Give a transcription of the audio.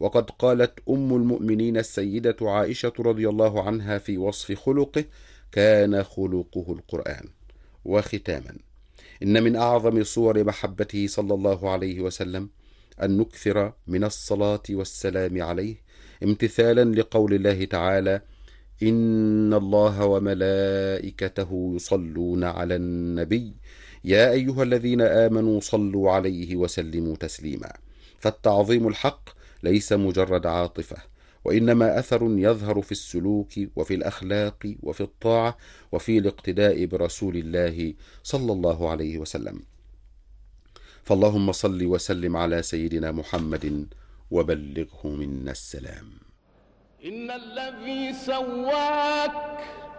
وقد قالت أم المؤمنين السيدة عائشة رضي الله عنها في وصف خلقه: كان خلقه القرآن. وختاما، إن من أعظم صور محبته صلى الله عليه وسلم أن نكثر من الصلاة والسلام عليه، امتثالا لقول الله تعالى: إن الله وملائكته يصلون على النبي يا أيها الذين آمنوا صلوا عليه وسلموا تسليما. فالتعظيم الحق ليس مجرد عاطفة، وإنما أثر يظهر في السلوك وفي الأخلاق وفي الطاعة وفي الاقتداء برسول الله صلى الله عليه وسلم. فاللهم صل وسلم على سيدنا محمد وبلغه منا السلام. إن الذي سواك